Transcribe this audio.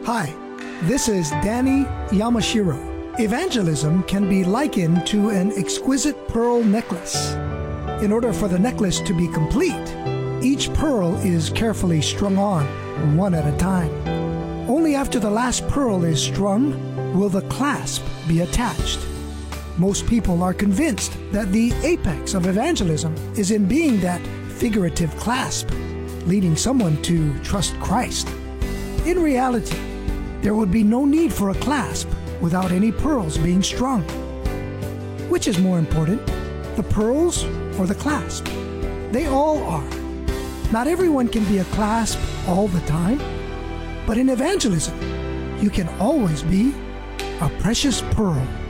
Hi, this is Danny Yamashiro. Evangelism can be likened to an exquisite pearl necklace. In order for the necklace to be complete, each pearl is carefully strung on, one at a time. Only after the last pearl is strung will the clasp be attached. Most people are convinced that the apex of evangelism is in being that figurative clasp, leading someone to trust Christ. In reality, there would be no need for a clasp without any pearls being strung. Which is more important, the pearls or the clasp? They all are. Not everyone can be a clasp all the time, but in evangelism, you can always be a precious pearl.